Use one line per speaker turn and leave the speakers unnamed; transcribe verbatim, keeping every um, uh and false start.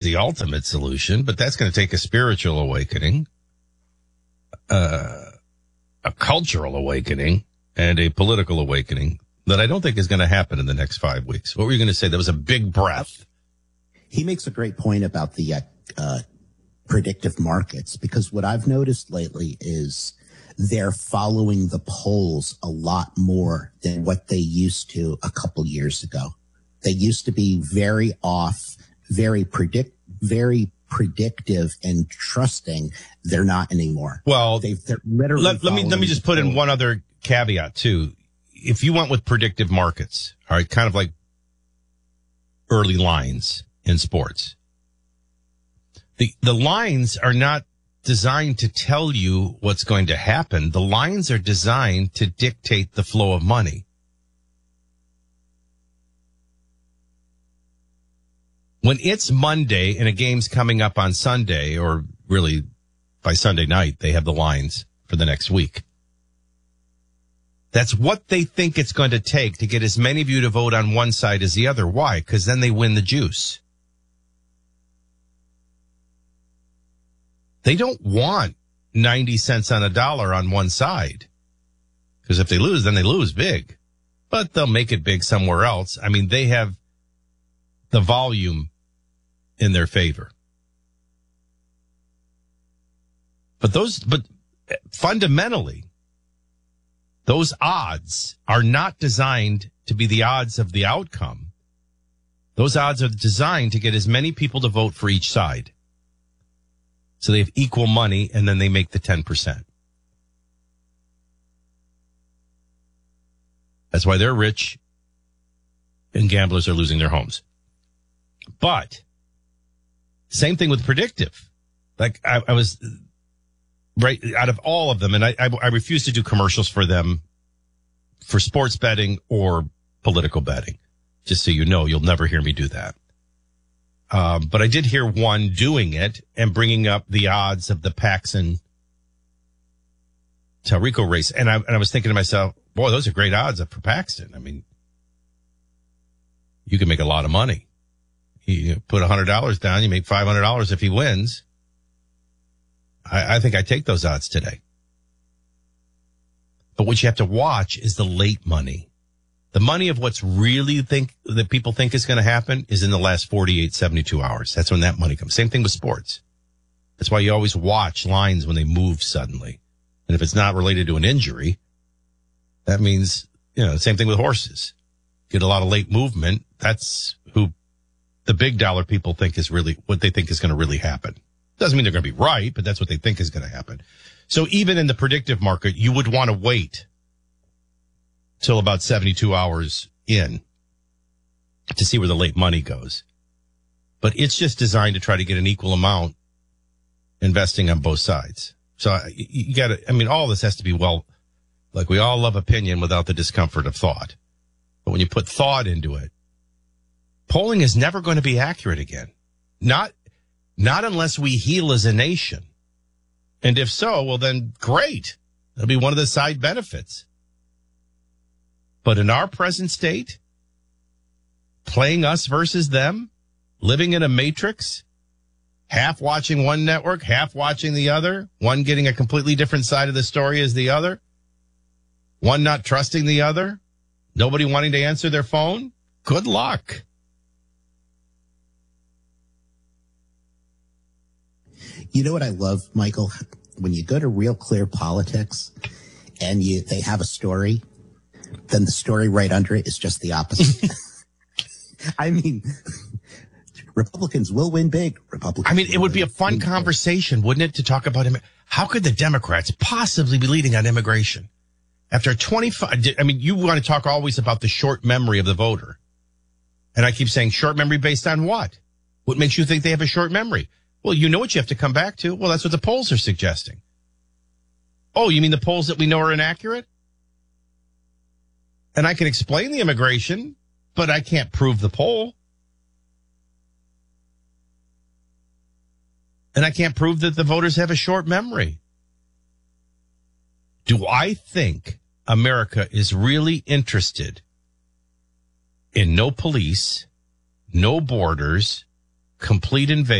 the ultimate solution, but that's going to take a spiritual awakening, uh, a cultural awakening, and a political awakening that I don't think is going to happen in the next five weeks. What were you going to say? That was a big breath.
He makes a great point about the uh, uh, predictive markets, because what I've noticed lately is they're following the polls a lot more than what they used to a couple years ago. They used to be very off, very predict, very predictive and trusting. They're not anymore.
Well,
They've, they're literally
let, let me let me just put in
polls.
one other caveat too. If you went with predictive markets, all right, kind of like early lines in sports, the the lines are not designed to tell you what's going to happen. The lines are designed to dictate the flow of money. When it's Monday and a game's coming up on Sunday, or really by Sunday night, they have the lines for the next week. That's what they think it's going to take to get as many of you to vote on one side as the other. Why? Because then they win the juice. They don't want ninety cents on a dollar on one side. Because if they lose, then they lose big. But they'll make it big somewhere else. I mean, they have the volume in their favor. But those, but fundamentally, those odds are not designed to be the odds of the outcome. Those odds are designed to get as many people to vote for each side. So they have equal money, and then they make the ten percent. That's why they're rich and gamblers are losing their homes. But same thing with predictive. Like I, I was right out of all of them, and I, I, I refuse to do commercials for them for sports betting or political betting. Just so you know, you'll never hear me do that. Um, but I did hear one doing it and bringing up the odds of the Paxson Talrico race. And I, and I was thinking to myself, boy, those are great odds for Paxton. I mean, you can make a lot of money. You put one hundred dollars down, you make five hundred dollars if he wins. I, I think I take those odds today. But what you have to watch is the late money. The money of what's really think that people think is going to happen is in the last forty-eight, seventy-two hours. That's when that money comes. Same thing with sports. That's why you always watch lines when they move suddenly. And if it's not related to an injury, that means, you know, same thing with horses. Get a lot of late movement. That's who the big dollar people think is really what they think is going to really happen. Doesn't mean they're going to be right, but that's what they think is going to happen. So even in the predictive market, you would want to wait till about seventy-two hours in to see where the late money goes. But it's just designed to try to get an equal amount investing on both sides. So you, you got to, I mean, all this has to be, well, like we all love opinion without the discomfort of thought. But when you put thought into it, polling is never going to be accurate again. Not, not unless we heal as a nation. And if so, well then great. That'll be one of the side benefits. But in our present state, playing us versus them, living in a matrix, half watching one network, half watching the other, one getting a completely different side of the story as the other, one not trusting the other, nobody wanting to answer their phone, good luck.
You know what I love, Michael? When you go to Real Clear Politics and you they have a story, then the story right under it is just the opposite. I mean, Republicans will win big. Republicans.
I mean, it would be a fun conversation, wouldn't it, to talk about him? How could the Democrats possibly be leading on immigration after twenty-five? I mean, you want to talk always about the short memory of the voter. And I keep saying short memory based on what? What makes you think they have a short memory? Well, you know what you have to come back to. Well, that's what the polls are suggesting. Oh, you mean the polls that we know are inaccurate? And I can explain the immigration, but I can't prove the poll. And I can't prove that the voters have a short memory. Do I think America is really interested in no police, no borders, complete invasion?